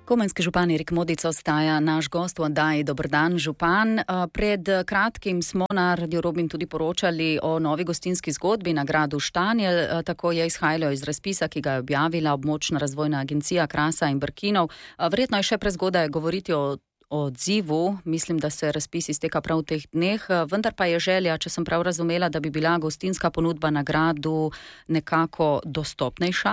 Komenski župan Erik Modic ostaja naš gost v oddaji. Dober dan, župan. Pred kratkim smo na Radio Robin tudi poročali o novi gostinski zgodbi na gradu Štanjel. Tako je izhajalo iz razpisa, ki ga je objavila območna razvojna agencija Krasa in Brkinov. Verjetno je še prezgodaj govoriti o odzivu. Mislim, da se razpis izteka prav v teh dneh. Vendar pa je želja, če sem prav razumela, da bi bila gostinska ponudba na gradu nekako dostopnejša.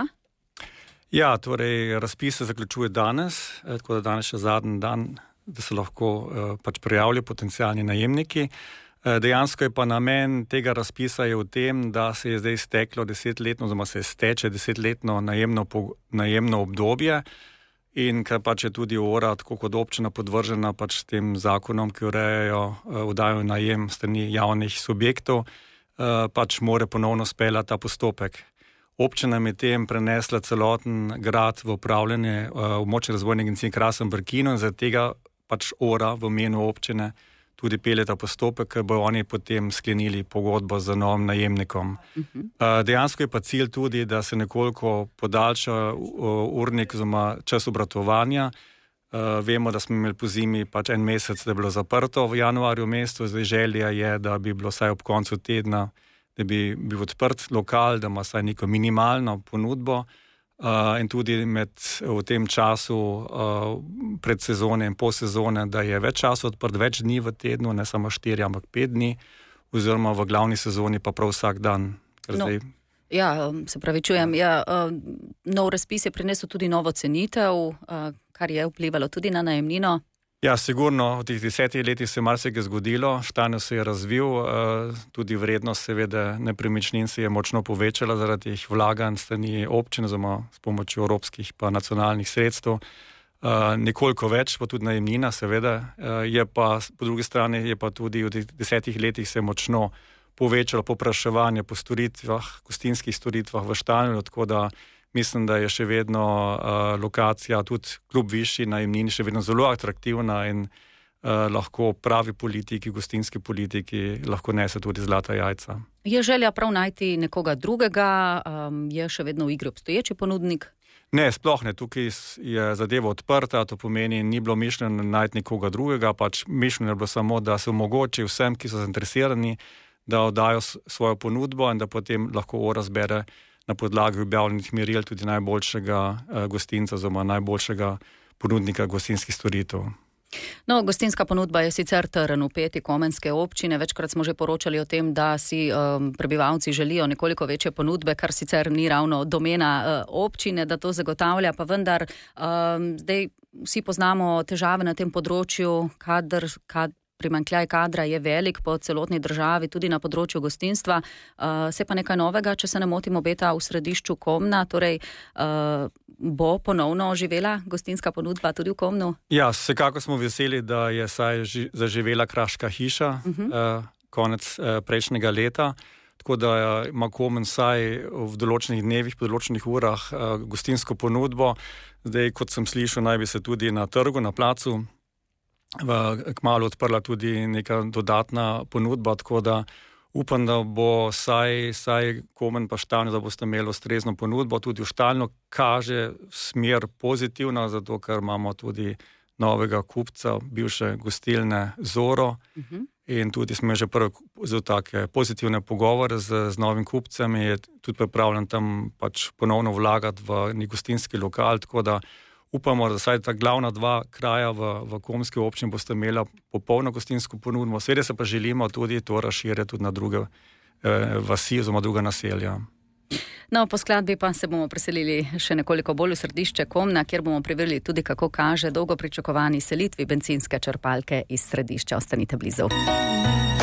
Ja, torej razpis se zaključuje danes, tako da danes je zadnji dan, da se lahko prijavljajo potencialni najemniki. Dejansko je pa namen tega razpisa je v tem, da se je zdaj steklo 10-letno, oziroma se steče 10-letno najemno obdobje in ker pač je tudi ORA, tako kot občina, podvržena pač tem zakonom, ki urejajo oddajo najem strani javnih subjektov, pač more ponovno speljati ta postopek. Občina je tem prenesla celoten grad v upravljanje območne razvojne agencije Krasa in Brkinov in zaradi tega pač ORA v imenu občine tudi pelje ta postopek, ker bojo oni potem sklenili pogodbo z novim najemnikom. Dejansko je pa cilj tudi, da se nekoliko podaljša urnik oziroma čas obratovanja. Vemo, da smo imeli po zimi pač en mesec, da je bilo zaprto v januarju v mestu, zdaj želja je, da bi bilo vsaj ob koncu tedna, da bi bil odprt lokal, da ima vsaj neko minimalno ponudbo in tudi v tem času pred sezone in po sezone, da je več časa odprt, več dni v tednu, ne samo 4, ampak 5 dni, oziroma v glavni sezoni pa prav vsak dan. Ja, se pravi, čujem. Nov razpis je prinesel tudi novo cenitev, kar je vplivalo tudi na najemnino. Ja, sigurno, v teh 10 letih se je marsikaj zgodilo, Štanjel se je razvil, tudi vrednost seveda nepremičnin se je močno povečala zaradi teh vlaganj strani občin, oziroma s pomočjo evropskih pa nacionalnih sredstev. Nekoliko več, pa tudi najemnina seveda, je pa po drugi strani je pa tudi v teh 10 letih se je močno povečalo povpraševanje po storitvah, gostinskih storitvah v Štanjelu, tako da mislim, da je še vedno lokacija, tudi kljub višji najemnini, še vedno zelo atraktivna in lahko pravi politiki, gostinski politiki lahko nese tudi zlata jajca. Je želja prav najti nekoga drugega? Je še vedno v igri obstoječi ponudnik? Ne, sploh ne. Tukaj je zadeva odprta, to pomeni, ni bilo mišljeno najti nekoga drugega, pač mišljeno je bilo samo, da se omogoči vsem, ki so zainteresirani, da oddajo svojo ponudbo in da potem lahko ORA zbere na podlagi objavljenih meril tudi najboljšega gostinca oziroma najboljšega ponudnika gostinskih storitev. No, gostinska ponudba je sicer trn v peti komenske občine. Večkrat smo že poročali o tem, da si prebivalci želijo nekoliko večje ponudbe, kar sicer ni ravno domena občine, da to zagotavlja, pa vendar zdaj vsi poznamo težave na tem področju, primanjkljaj kadra je velik po celotni državi, tudi na področju gostinstva. Se pa nekaj novega, če se ne motim, obeta v središču Komna, torej bo ponovno oživela gostinska ponudba tudi v Komnu? Ja, vsekako smo veseli, da je saj zaživela kraška hiša konec prejšnjega leta, tako da ima Komen saj v določenih dnevih, po določenih urah gostinsko ponudbo. Zdaj, kot sem slišal, naj bi se tudi na trgu, na placu kmalu odprla tudi neka dodatna ponudba, tako da upam, da bo saj Komen pa Štanjel, da boste imeli ustrezno ponudbo. Tudi v Štanjelu kaže smer pozitivna, zato ker imamo tudi novega kupca, bivše gostilne Zoro in tudi smo že prvi zelo take pozitivne pogovore z novim kupcem in je tudi pripravljen tam pač ponovno vlagati v nek gostinski lokal, tako da upamo, da saj ta glavna dva kraja v Komenski občini boste imela popolno gostinsko ponudbo. Seveda se pa želimo tudi to razširiti tudi na druge vasi oziroma druga naselja. No, po skladbi pa se bomo preselili še nekoliko bolj v središče Komna, kjer bomo preverili tudi, kako kaže dolgo pričakovani selitvi bencinske črpalke iz središča. Ostanite blizu.